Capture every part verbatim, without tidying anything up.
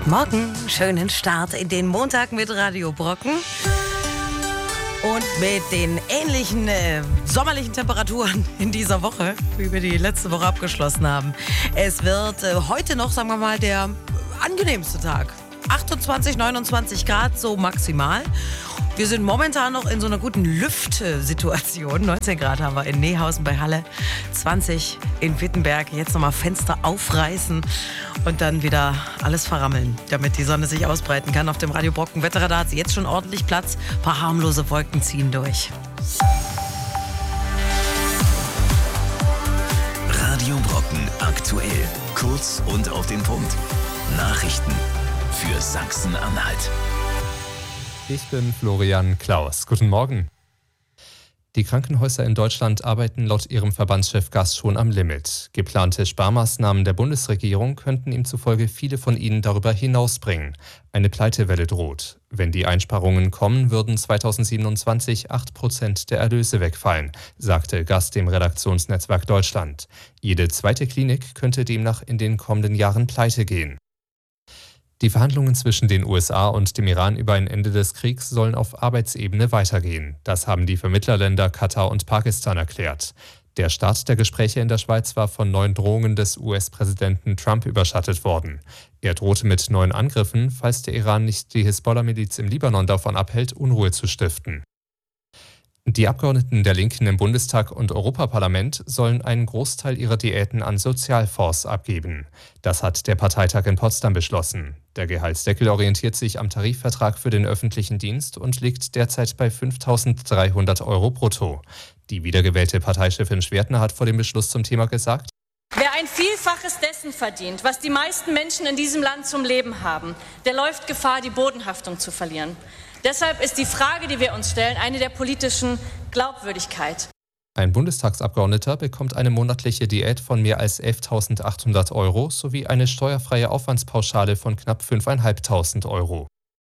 Guten Morgen, schönen Start in den Montag mit Radio Brocken. Und mit den ähnlichen äh, sommerlichen Temperaturen in dieser Woche, wie wir die letzte Woche abgeschlossen haben. Es wird äh, heute noch, sagen wir mal, der angenehmste Tag. achtundzwanzig, neunundzwanzig Grad, so maximal. Wir sind momentan noch in so einer guten Lüftsituation. neunzehn Grad haben wir in Nehausen bei Halle, zwanzig in Wittenberg. Jetzt nochmal Fenster aufreißen und dann wieder alles verrammeln, damit die Sonne sich ausbreiten kann. Auf dem Radio Brocken Wetterradar hat sie jetzt schon ordentlich Platz. Ein paar harmlose Wolken ziehen durch. Radio Brocken aktuell. Kurz und auf den Punkt. Nachrichten für Sachsen-Anhalt. Ich bin Florian Klaus. Guten Morgen. Die Krankenhäuser in Deutschland arbeiten laut ihrem Verbandschef Gass schon am Limit. Geplante Sparmaßnahmen der Bundesregierung könnten ihm zufolge viele von ihnen darüber hinausbringen. Eine Pleitewelle droht. Wenn die Einsparungen kommen, würden zweitausendsiebenundzwanzig acht Prozent der Erlöse wegfallen, sagte Gass dem Redaktionsnetzwerk Deutschland. Jede zweite Klinik könnte demnach in den kommenden Jahren pleite gehen. Die Verhandlungen zwischen den U S A und dem Iran über ein Ende des Kriegs sollen auf Arbeitsebene weitergehen. Das haben die Vermittlerländer Katar und Pakistan erklärt. Der Start der Gespräche in der Schweiz war von neuen Drohungen des U S-Präsidenten Trump überschattet worden. Er drohte mit neuen Angriffen, falls der Iran nicht die Hisbollah-Miliz im Libanon davon abhält, Unruhe zu stiften. Die Abgeordneten der Linken im Bundestag und Europaparlament sollen einen Großteil ihrer Diäten an Sozialfonds abgeben. Das hat der Parteitag in Potsdam beschlossen. Der Gehaltsdeckel orientiert sich am Tarifvertrag für den öffentlichen Dienst und liegt derzeit bei fünftausenddreihundert Euro brutto. Die wiedergewählte Parteichefin Schwertner hat vor dem Beschluss zum Thema gesagt: Wer ein Vielfaches dessen verdient, was die meisten Menschen in diesem Land zum Leben haben, der läuft Gefahr, die Bodenhaftung zu verlieren. Deshalb ist die Frage, die wir uns stellen, eine der politischen Glaubwürdigkeit. Ein Bundestagsabgeordneter bekommt eine monatliche Diät von mehr als elftausendachthundert Euro sowie eine steuerfreie Aufwandspauschale von knapp fünftausendfünfhundert Euro.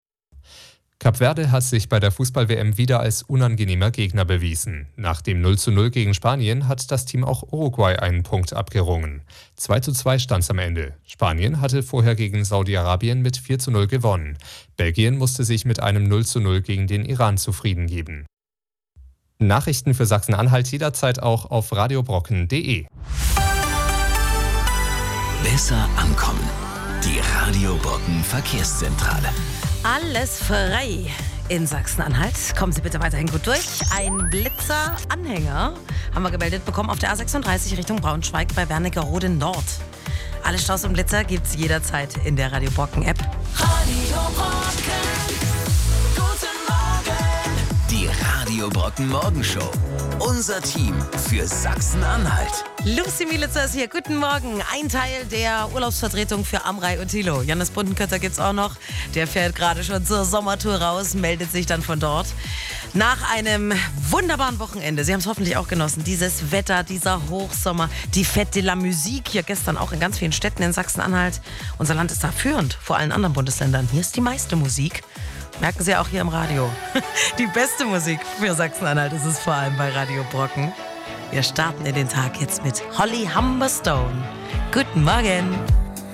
Kap Verde hat sich bei der Fußball-W M wieder als unangenehmer Gegner bewiesen. Nach dem null zu null gegen Spanien hat das Team auch Uruguay einen Punkt abgerungen. zwei zu zwei stand es am Ende. Spanien hatte vorher gegen Saudi-Arabien mit vier zu null gewonnen. Belgien musste sich mit einem null zu null gegen den Iran zufrieden geben. Nachrichten für Sachsen-Anhalt jederzeit auch auf radiobrocken punkt de. Besser ankommen. Die Radio Brocken Verkehrszentrale. Alles frei in Sachsen-Anhalt. Kommen Sie bitte weiterhin gut durch. Ein Blitzer-Anhänger haben wir gemeldet bekommen auf der A sechsunddreißig Richtung Braunschweig bei Wernigerode Nord. Alle Staus und Blitzer gibt's jederzeit in der Radio Brocken App. Radio Brocken. Guten Morgen. Die Radio Brocken Morgenshow. Unser Team für Sachsen-Anhalt. Lucy Mielitzer ist hier. Guten Morgen. Ein Teil der Urlaubsvertretung für Amrei und Thilo. Jannis Bundenkötter gibt's auch noch. Der fährt gerade schon zur Sommertour raus, meldet sich dann von dort. Nach einem wunderbaren Wochenende. Sie haben es hoffentlich auch genossen. Dieses Wetter, dieser Hochsommer, die Fête de la Musique hier gestern auch in ganz vielen Städten in Sachsen-Anhalt. Unser Land ist da führend vor allen anderen Bundesländern. Hier ist die meiste Musik. Merken Sie auch hier im Radio. Die beste Musik für Sachsen-Anhalt ist es vor allem bei Radio Brocken. Wir starten in den Tag jetzt mit Holly Humberstone. Guten Morgen.